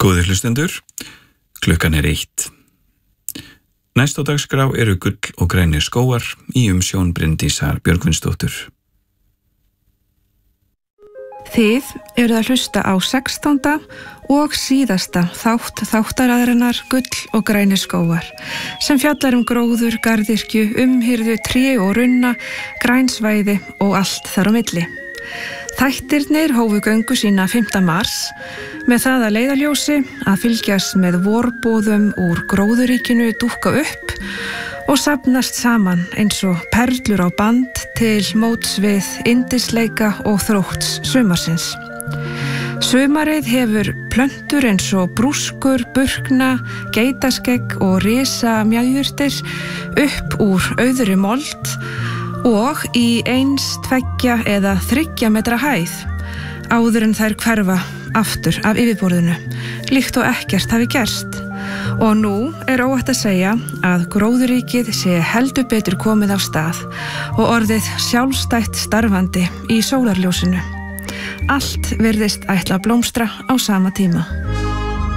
Góðir hlustendur, klukkan 1. Næst á dagskrá eru gull og grænir skógar í umsjón Bryndísar Björgvinsdóttur. Þið eruð að hlusta á 16. og síðasta þáttaraðarinnar Gull og grænir skógar sem fjallar gróður, garðyrkju, umhirðu, tré og runna, grænsvæði og allt þar á milli. Þættirnir hófu göngu sína 5. mars með það að leiðarljósi að fylgjast með vorboðum úr gróðuríkinu dúkka upp og safnast saman eins og perlur á band til móts við yndisleika og þrótts sumarsins. Sumarið hefur plöntur eins og brúskur, burkna, geitaskegg og risa mjæðjurtir upp úr auðri mold og í 1, 2 eða 3 metra hæð áður en þær hverfa aftur af yfirborðinu, líkt og ekkert hafi gerst. Og nú er óhætt að segja að gróðuríkið sé heldur betur komið á stað og orðið sjálfstætt starfandi í sólarljósinu. Allt virðist ætla að blómstra á sama tíma.